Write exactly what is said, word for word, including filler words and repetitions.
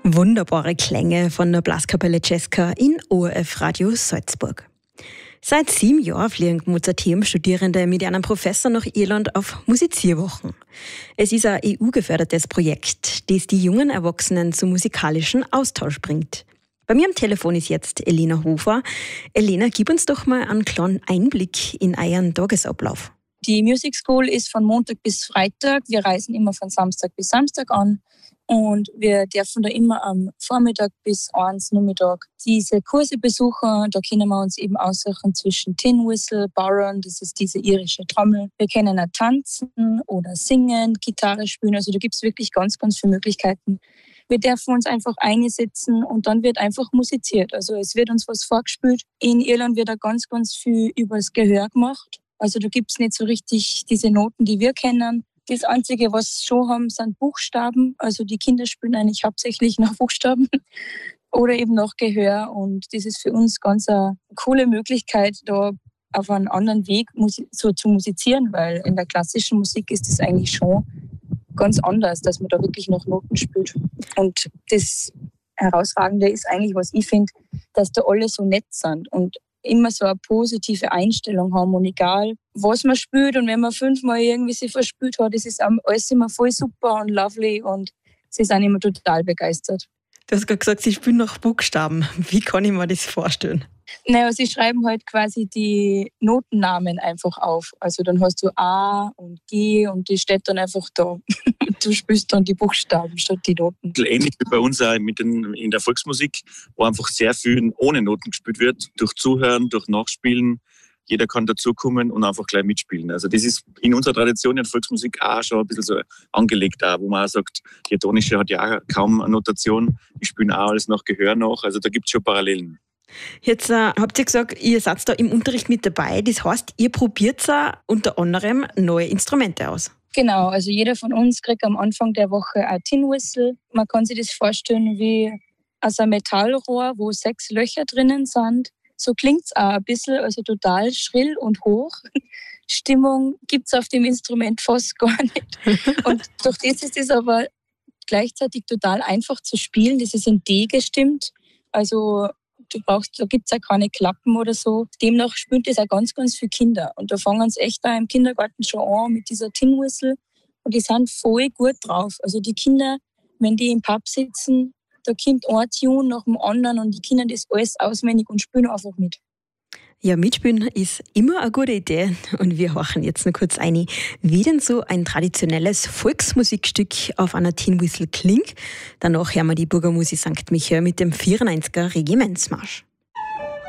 Wunderbare Klänge von der Blaskapelle Cesca in O R F Radio Salzburg. Seit sieben Jahren fliegen Mozarteum-Studierende mit einem Professor nach Irland auf Musizierwochen. Es ist ein E U-gefördertes Projekt, das die jungen Erwachsenen zum musikalischen Austausch bringt. Bei mir am Telefon ist jetzt Elena Hofer. Elena, gib uns doch mal einen kleinen Einblick in euren Tagesablauf. Die Music School ist von Montag bis Freitag. Wir reisen immer von Samstag bis Samstag an. Und wir dürfen da immer am Vormittag bis eins Nachmittag diese Kurse besuchen. Da können wir uns eben aussuchen zwischen Tin Whistle, Bodhrán, das ist diese irische Trommel. Wir können auch tanzen oder singen, Gitarre spielen. Also da gibt es wirklich ganz, ganz viele Möglichkeiten. Wir dürfen uns einfach einsetzen und dann wird einfach musiziert. Also es wird uns was vorgespielt. In Irland wird da ganz, ganz viel übers Gehör gemacht. Also da gibt es nicht so richtig diese Noten, die wir kennen. Das Einzige, was sie schon haben, sind Buchstaben. Also die Kinder spielen eigentlich hauptsächlich nach Buchstaben oder eben nach Gehör. Und das ist für uns ganz eine coole Möglichkeit, da auf einen anderen Weg so zu musizieren, weil in der klassischen Musik ist das eigentlich schon ganz anders, dass man da wirklich nach Noten spielt. Und das Herausragende ist eigentlich, was ich finde, dass da alle so nett sind und immer so eine positive Einstellung haben und egal, was man spielt und wenn man fünfmal irgendwie sich verspielt hat, das ist alles immer voll super und lovely und sie sind immer total begeistert. Du hast gerade gesagt, sie spielen nach Buchstaben. Wie kann ich mir das vorstellen? Naja, sie schreiben halt quasi die Notennamen einfach auf. Also dann hast du A und G und die steht dann einfach da. Du spielst dann die Buchstaben statt die Noten. Ähnlich wie bei uns auch mit den, in der Volksmusik, wo einfach sehr viel ohne Noten gespielt wird. Durch Zuhören, durch Nachspielen. Jeder kann dazukommen und einfach gleich mitspielen. Also das ist in unserer Tradition in der Volksmusik auch schon ein bisschen so angelegt, auch, wo man auch sagt, die Tonische hat ja auch kaum eine Notation. Die spielen auch alles nach Gehör nach. Also da gibt es schon Parallelen. Jetzt äh, habt ihr gesagt, ihr seid da im Unterricht mit dabei. Das heißt, ihr probiert äh, unter anderem neue Instrumente aus. Genau, also jeder von uns kriegt am Anfang der Woche ein Tin Whistle. Man kann sich das vorstellen wie aus einem Metallrohr, wo sechs Löcher drinnen sind. So klingt es auch ein bisschen, also total schrill und hoch. Stimmung gibt es auf dem Instrument fast gar nicht. Und durch das ist es aber gleichzeitig total einfach zu spielen. Das ist in D gestimmt. Also du brauchst, da gibt es auch keine Klappen oder so. Demnach spielt das auch ganz, ganz viele Kinder. Und da fangen sie echt auch im Kindergarten schon an mit dieser Tin Whistle. Und die sind voll gut drauf. Also die Kinder, wenn die im Pub sitzen, da kommt ein Tune nach dem anderen und die Kinder das alles auswendig und spielen einfach mit. Ja, mitspielen ist immer eine gute Idee. Und wir horchen jetzt noch kurz rein, wie denn so ein traditionelles Volksmusikstück auf einer Tin Whistle klingt. Danach hören wir die Burgermusik Sankt Michael mit dem vierundneunziger Regimentsmarsch.